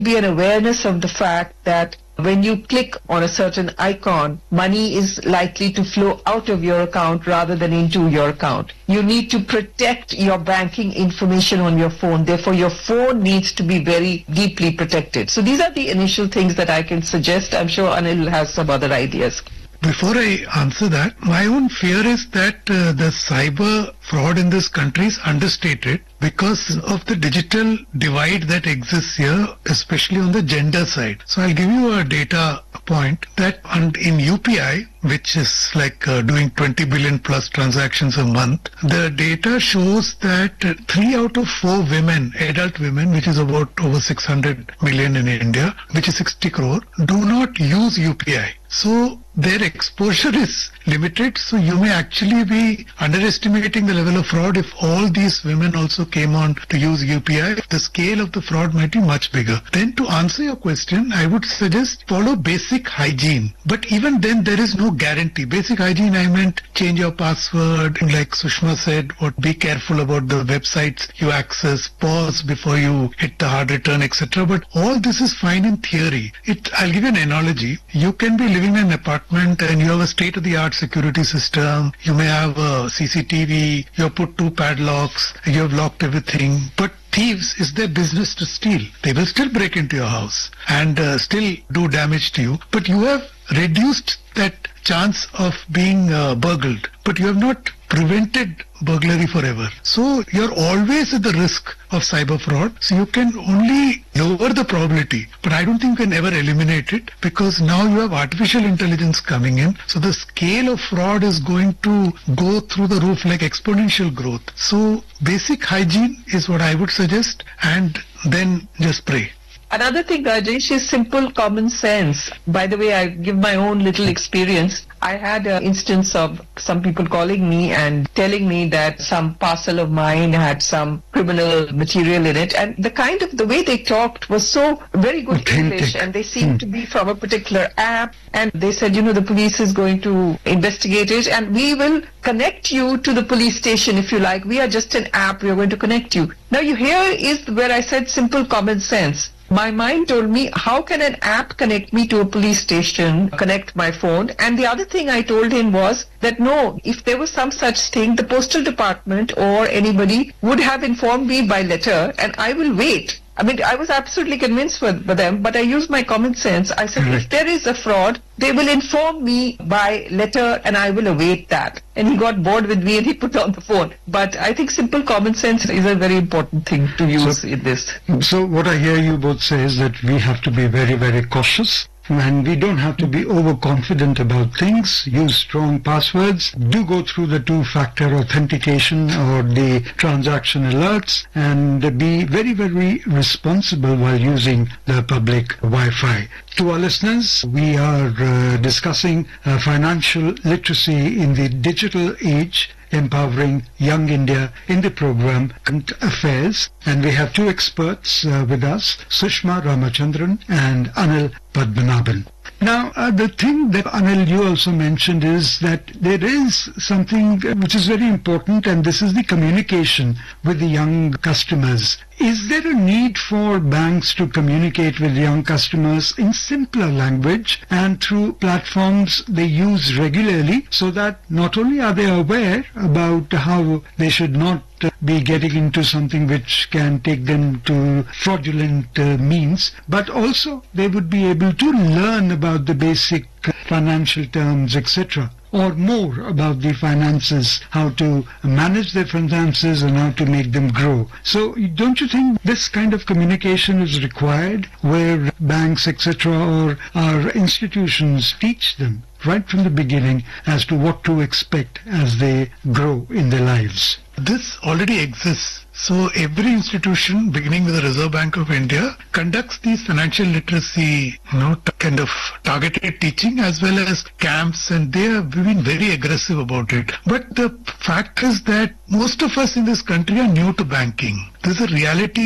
be an awareness of the fact that when you click on a certain icon, money is likely to flow out of your account rather than into your account. You need to protect your banking information on your phone. Therefore, your phone needs to be very deeply protected. So these are the initial things that I can suggest. I'm sure Anil has some other ideas. Before I answer that, my own fear is that the cyber fraud in this country is understated because of the digital divide that exists here, especially on the gender side. So I'll give you a data point that in UPI, which is like doing 20 billion plus transactions a month, the data shows that 3 out of 4 women, adult women, which is about over 600 million in India, which is 60 crore, do not use UPI. So their exposure is limited, so you may actually be underestimating the level of fraud. If all these women also came on to use UPI, the scale of the fraud might be much bigger. Then to answer your question, I would suggest follow basic hygiene. But even then there is no guarantee. Basic hygiene, I meant change your password, like Sushma said, or be careful about the websites you access, pause before you hit the hard return, etc. But all this is fine in theory. I'll give you an analogy. You can be living in an apartment and you have a state-of-the-art security system. You may have a CCTV, you have put 2 padlocks, you have locked everything, but thieves, is their business to steal. They will still break into your house and still do damage to you, but you have reduced that chance of being burgled, but you have not prevented burglary forever. So you're always at the risk of cyber fraud. So you can only lower the probability, but I don't think you can ever eliminate it, because now you have artificial intelligence coming in. So the scale of fraud is going to go through the roof like exponential growth. So basic hygiene is what I would suggest, and then just pray. Another thing, Rajesh, is simple common sense. By the way, I give my own little experience. I had an instance of some people calling me and telling me that some parcel of mine had some criminal material in it, and the way they talked was so very good English, and they seemed to be from a particular app, and they said, the police is going to investigate it and we will connect you to the police station if you like. We are just an app, we are going to connect you. Now here is where I said simple common sense. My mind told me, how can an app connect me to a police station, connect my phone? And the other thing I told him was that no, if there was some such thing, the postal department or anybody would have informed me by letter, and I will wait. I mean, I was absolutely convinced for them, but I used my common sense. I said, if there is a fraud, they will inform me by letter and I will await that. And he got bored with me and he put on the phone. But I think simple common sense is a very important thing to use in this. So what I hear you both say is that we have to be very, very cautious. And we don't have to be overconfident about things. Use strong passwords. Do go through the 2-factor authentication or the transaction alerts, and be very, very responsible while using the public Wi-Fi. To our listeners, we are discussing financial literacy in the digital age, empowering young India in the program Current Affairs. And we have 2 experts with us, Sushma Ramachandran and Anil Padmanabhan. Now, the thing that Anil, you also mentioned is that there is something which is very important, and this is the communication with the young customers. Is there a need for banks to communicate with young customers in simpler language and through platforms they use regularly, so that not only are they aware about how they should not be getting into something which can take them to fraudulent means, but also they would be able to learn about the basic financial terms, etc., or more about the finances, how to manage their finances and how to make them grow. So don't you think this kind of communication is required, where banks, etc., or our institutions teach them right from the beginning as to what to expect as they grow in their lives? This already exists. So every institution, beginning with the Reserve Bank of India, conducts these financial literacy, kind of targeted teaching as well as camps, and they have been very aggressive about it. But the fact is that most of us in this country are new to banking. There's a reality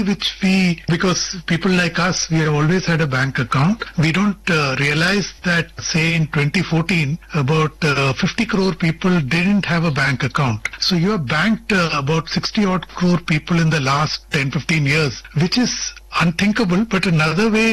because people like us, we have always had a bank account. We don't realize that, say, in 2014, about 50 crore people didn't have a bank account. So you have banked about 60 odd crore people in the last 10-15 years, which is unthinkable, but another way